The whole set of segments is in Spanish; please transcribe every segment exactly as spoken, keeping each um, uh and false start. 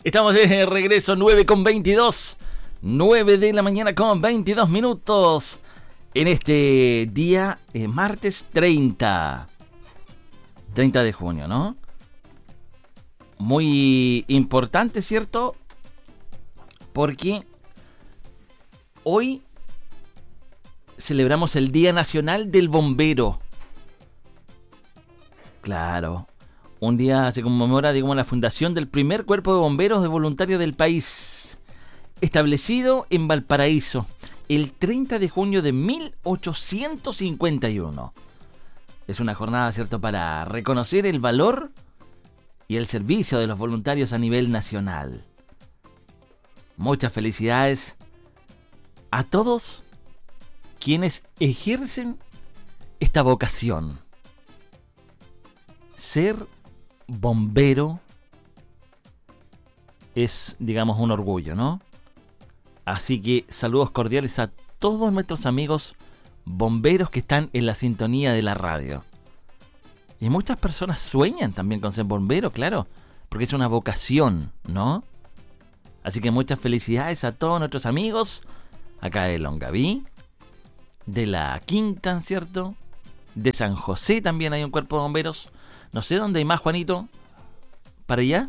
Estamos de regreso, nueve con veintidós. nueve de la mañana con veintidós minutos. En este día, eh, martes treinta. treinta de junio, ¿no? Muy importante, ¿cierto? Porque hoy celebramos el Día Nacional del Bombero. Claro. Un día se conmemora, digamos, la fundación del primer cuerpo de bomberos de voluntarios del país, establecido en Valparaíso el treinta de junio de mil ochocientos cincuenta y uno. Es una jornada, ¿cierto?, para reconocer el valor y el servicio de los voluntarios a nivel nacional. Muchas felicidades a todos quienes ejercen esta vocación. Ser bombero es, digamos, un orgullo, ¿no? Así que saludos cordiales a todos nuestros amigos bomberos que están en la sintonía de la radio. Y muchas personas sueñan también con ser bombero, claro, porque es una vocación, ¿no? Así que muchas felicidades a todos nuestros amigos acá de Longaví, de la Quinta, ¿cierto? De San José también hay un cuerpo de bomberos. No sé dónde hay más, Juanito. ¿Para allá?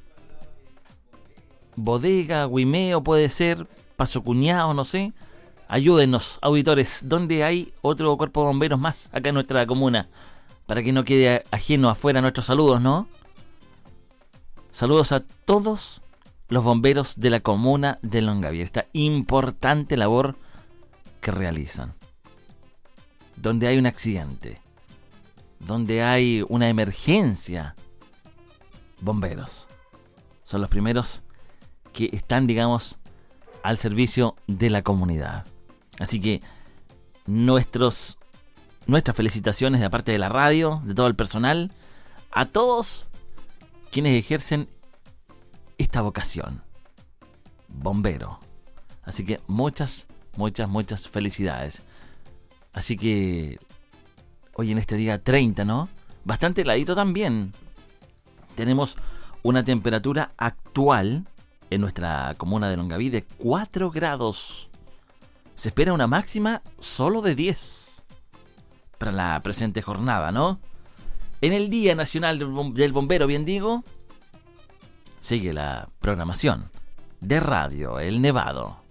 Bodega, Guimeo puede ser, Paso Cuñado, no sé. Ayúdenos, auditores, ¿dónde hay otro cuerpo de bomberos más acá en nuestra comuna? Para que no quede ajeno afuera nuestros saludos, ¿no? Saludos a todos los bomberos de la comuna de Longaví. Esta importante labor que realizan. Donde hay un accidente, donde hay una emergencia, bomberos son los primeros que están, digamos, al servicio de la comunidad. Así que nuestros, nuestras felicitaciones de parte de la radio, de todo el personal, a todos quienes ejercen esta vocación, bombero. Así que muchas, muchas, muchas felicidades. Así que hoy en este día treinta, ¿no? Bastante heladito también. Tenemos una temperatura actual en nuestra comuna de Longaví de cuatro grados. Se espera una máxima solo de diez para la presente jornada, ¿no? En el Día Nacional del Bombero, bien digo, sigue la programación de Radio El Nevado.